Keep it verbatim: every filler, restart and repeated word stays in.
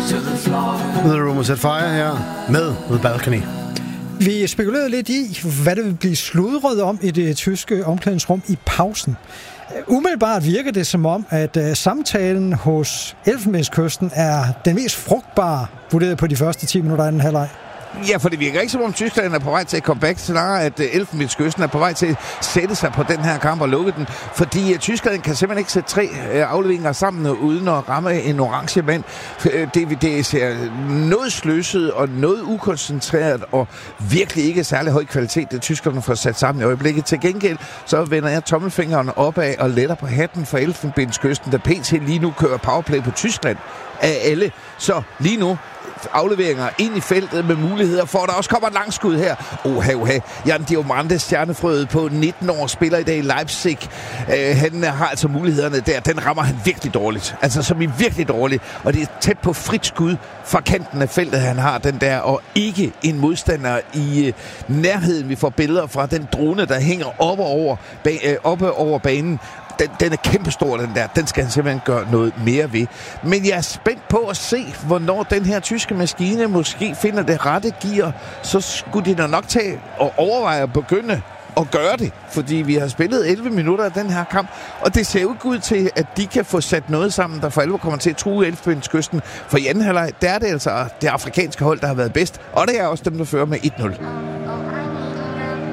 The Room Set Fire her med The Balcony. Vi spekulerede lidt i, hvad det vil blive sludret om i det tyske omklædningsrum i pausen. Umiddelbart virker det som om, at uh, samtalen hos Elfenbenskysten er den mest frugtbare, vurderet på de første ti minutter af den halvleg. Ja, for det virker ikke som om Tyskland er på vej til at komme back, snarere at Elfenbenskysten er på vej til at sætte sig på den her kamp og lukke den, fordi Tyskland kan simpelthen ikke sætte tre afleveringer sammen uden at ramme en orange mand. Det, det ser noget sløset og noget ukoncentreret og virkelig ikke særlig høj kvalitet, det tyskerne får sat sammen i øjeblikket. Til gengæld så vender jeg tommelfingeren opad og letter på hatten for Elfenbenskysten, der pt. lige nu kører powerplay på Tyskland af alle. Så lige nu afleveringer ind i feltet med muligheder for, at der også kommer et langskud her. Oha, oha. Jan Diomande, stjernefrøet på nitten år, spiller i dag i Leipzig. Uh, han har altså mulighederne der. Den rammer han virkelig dårligt. Altså som i virkelig dårligt. Og det er tæt på frit skud fra kanten af feltet, han har den der. Og ikke en modstander i uh, nærheden. Vi får billeder fra den drone, der hænger oppe over, ba- uh, oppe over banen. Den, den er kæmpestor, den der. Den skal han simpelthen gøre noget mere ved. Men jeg er spændt på at se, hvornår den her tyske maskine måske finder det rette gear. Så skulle de nok tage og overveje at begynde at gøre det. Fordi vi har spillet elleve minutter af den her kamp. Og det ser jo ikke ud til, at de kan få sat noget sammen, der for alvor kommer til at true Elfenbenskysten. For i anden halvleg, der er det altså det afrikanske hold, der har været bedst. Og det er også dem, der fører med et nul.